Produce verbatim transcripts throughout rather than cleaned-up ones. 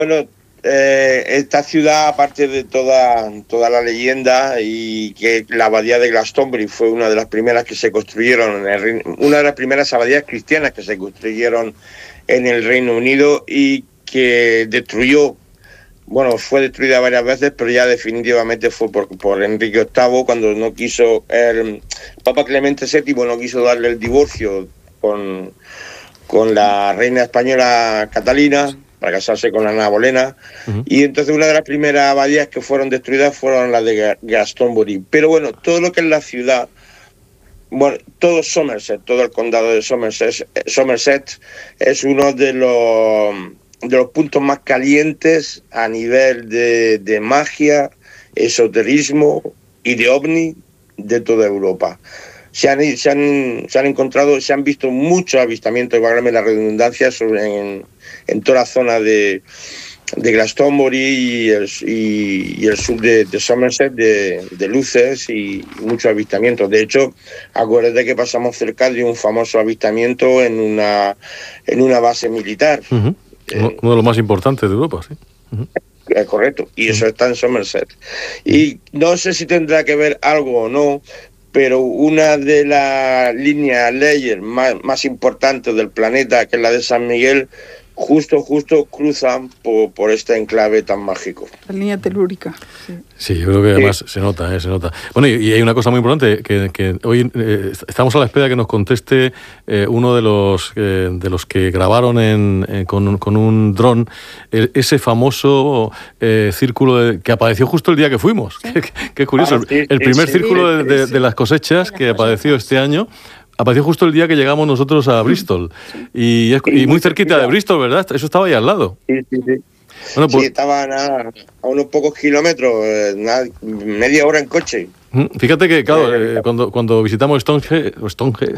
Bueno, eh, esta ciudad, aparte de toda, toda la leyenda, y que la abadía de Glastonbury fue una de las primeras que se construyeron, en el Reino, una de las primeras abadías cristianas que se construyeron en el Reino Unido y que destruyó, bueno, fue destruida varias veces, pero ya definitivamente fue por, por Enrique octavo, cuando no quiso, el Papa Clemente séptimo no quiso darle el divorcio con, con la reina española Catalina, para casarse con Ana Bolena, uh-huh. y entonces una de las primeras abadías que fueron destruidas fueron las de Glastonbury. Pero bueno, todo lo que es la ciudad, bueno, todo Somerset, todo el condado de Somerset, Somerset es uno de los, de los puntos más calientes a nivel de, de magia, esoterismo y de ovni de toda Europa. Se han, se han, se han encontrado, se han visto muchos avistamientos, y válgame la redundancia, sobre, en, en toda la zona de, de Glastonbury y el, y, y el sur de, de Somerset, de, de luces y muchos avistamientos. De hecho, acuérdate que pasamos cerca de un famoso avistamiento en una, en una base militar. Uh-huh. Eh, Uno de los más importantes de Europa, sí. Uh-huh. Es correcto, y eso está en Somerset. Y no sé si tendrá que ver algo o no, pero una de las líneas Leyer más, más importantes del planeta, que es la de San Miguel, justo, justo cruzan por, por este enclave tan mágico. La línea telúrica. Sí, sí yo creo que además sí. se nota, eh, se nota. Bueno, y, y hay una cosa muy importante, que, que hoy eh, estamos a la espera que nos conteste eh, uno de los, eh, de los que grabaron en, eh, con, con un dron eh, ese famoso eh, círculo de, que apareció justo el día que fuimos. ¿Sí? Qué, qué curioso. Ah, sí, el primer sí, círculo sí, de, de, de las cosechas que apareció este año. Apareció justo el día que llegamos nosotros a Bristol. Y, es, y muy cerquita de Bristol, ¿verdad? Eso estaba ahí al lado. Sí, sí, sí. Bueno, pues, sí, estaba a, a unos pocos kilómetros, nada, media hora en coche. Fíjate que, claro, eh, cuando, cuando visitamos Stonehenge... Stonehenge...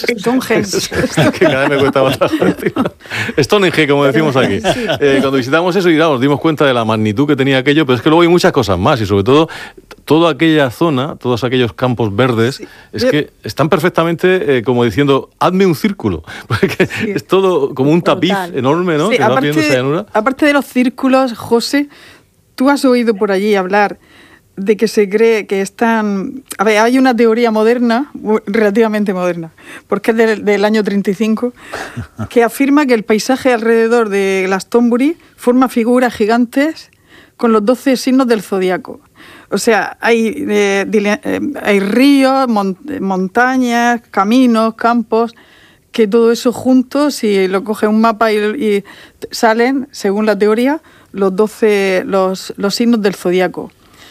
Stonehenge. que cada vez me cuesta más. Stonehenge, como decimos aquí. Eh, cuando visitamos eso, y claro, nos dimos cuenta de la magnitud que tenía aquello, pero es que luego hay muchas cosas más, y sobre todo, toda aquella zona, todos aquellos campos verdes, sí. es que están perfectamente, eh, como diciendo, hazme un círculo. Porque sí. es todo como un tapiz Total. enorme, ¿no? Sí, que aparte, va esa llanura. Aparte de los círculos, José, tú has oído por allí hablar de que se cree que están... A ver, hay una teoría moderna, relativamente moderna, porque es del, del año treinta y cinco, que afirma que el paisaje alrededor de Glastonbury forma figuras gigantes con los doce signos del zodiaco. O sea, hay, eh, eh, hay ríos, mon- montañas, caminos, campos, que todo eso junto, si lo coge un mapa y, y salen, según la teoría, los doce, los, los signos del zodiaco.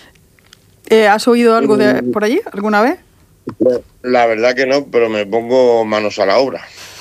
Eh, ¿Has oído algo de por allí alguna vez? La verdad que no, pero me pongo manos a la obra.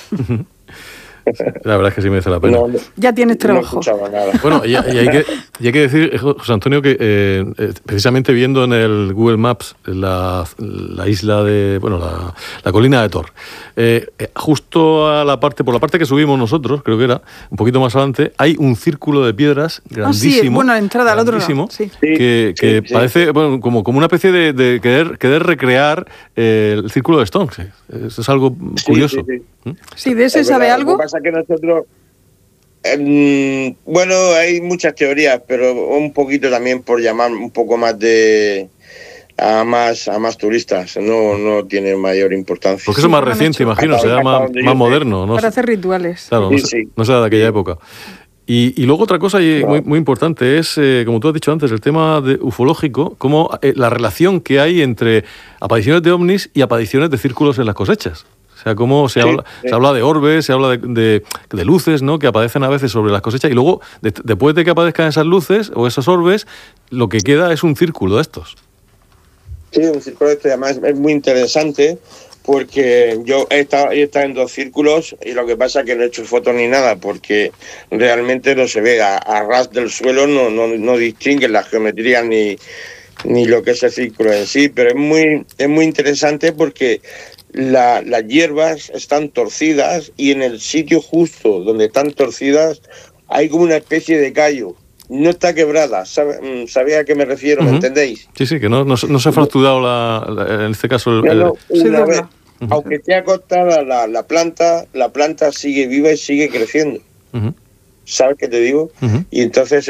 La verdad es que sí merece la pena. No, ya tienes trabajo. No nada. Bueno, y, y, hay que, y hay que decir, José Antonio, que eh, precisamente viendo en el Google Maps la, la isla de, bueno, la, la colina de Thor, eh, justo a la parte, por la parte que subimos nosotros, creo que era, un poquito más adelante, hay un círculo de piedras grandísimo. Ah, sí, bueno, la entrada al otro lado. Sí. Que, que sí, parece, sí. bueno, como, como una especie de, de querer, querer recrear eh, el círculo de Stonehenge. Eso es algo curioso. Sí, sí, sí. ¿Mm? Sí, ¿de ese sabe algo? Lo que pasa es que nosotros... Eh, bueno, hay muchas teorías, pero un poquito también por llamar un poco más de... a más a más turistas, no no tiene mayor importancia. Porque eso es más reciente, imagino, será más, más moderno. ¿no? Para hacer rituales. Claro, sí, no, sí. no será de aquella época. Y, y luego otra cosa muy, muy importante es, eh, como tú has dicho antes, el tema de ufológico, como eh, la relación que hay entre apariciones de ovnis y apariciones de círculos en las cosechas. O sea, cómo se, sí, habla, sí. se habla de orbes, se habla de, de, de luces, ¿no?, que aparecen a veces sobre las cosechas, y luego, de, después de que aparezcan esas luces o esos orbes, lo que queda es un círculo de estos. Sí, un círculo de estos, además es muy interesante, porque yo he estado, he estado en dos círculos, y lo que pasa es que no he hecho fotos ni nada, porque realmente no se ve, a, a ras del suelo no, no, no distinguen la geometría ni, ni lo que es el círculo en sí, pero es muy, es muy interesante porque... La, las hierbas están torcidas y en el sitio justo donde están torcidas hay como una especie de callo. No está quebrada, ¿sabe, ¿sabía a qué me refiero? Uh-huh. ¿Me entendéis? Sí, sí, que no, no, no se ha fracturado, la, la, en este caso... El, no, no, el... una vez, uh-huh. Aunque esté acostada la, la planta, la planta sigue viva y sigue creciendo. Uh-huh. ¿sabes qué te digo? Uh-huh. Y entonces